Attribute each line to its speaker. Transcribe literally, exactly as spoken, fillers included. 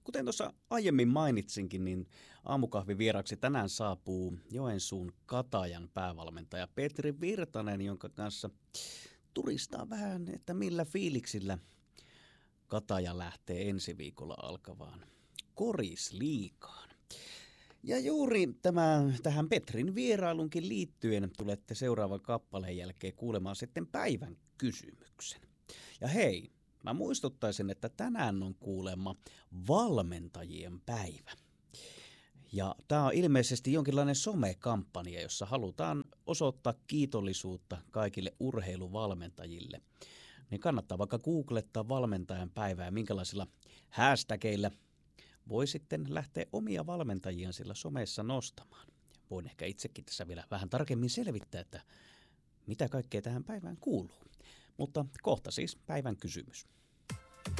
Speaker 1: Kuten tuossa aiemmin mainitsinkin, niin aamukahvin vieraksi tänään saapuu Joensuun Katajan päävalmentaja Petri Virtanen, jonka kanssa turistaa vähän, että millä fiiliksillä Kataja lähtee ensi viikolla alkavaan Korisliigaan. Ja juuri tämä, tähän Petrin vierailunkin liittyen tulette seuraavan kappaleen jälkeen kuulemaan sitten päivän kysymyksen. Ja hei, mä muistuttaisin, että tänään on kuulemma valmentajien päivä. Ja tämä on ilmeisesti jonkinlainen somekampanja, jossa halutaan osoittaa kiitollisuutta kaikille urheiluvalmentajille. Niin kannattaa vaikka googlettaa valmentajan päivää, minkälaisilla hashtageilla voi sitten lähteä omia valmentajiaan sillä somessa nostamaan. Voin ehkä itsekin tässä vielä vähän tarkemmin selvittää, että mitä kaikkea tähän päivään kuuluu. Mutta kohta siis päivän kysymys.